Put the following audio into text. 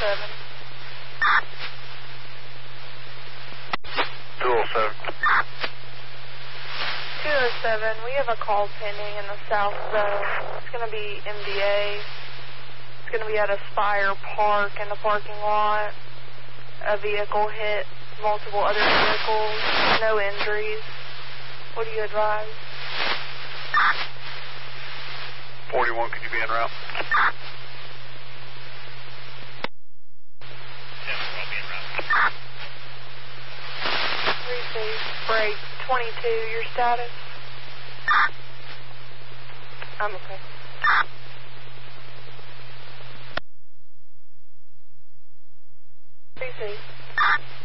207. 207, we have a call pending in the south zone. It's going to be MDA. It's going to be at Aspire Park in the parking lot. A vehicle hit multiple other vehicles. No injuries. What do you advise? 41, can you be en route? 10, I'll be en route. 3-6, break 22, your status? I'm okay. 3-6.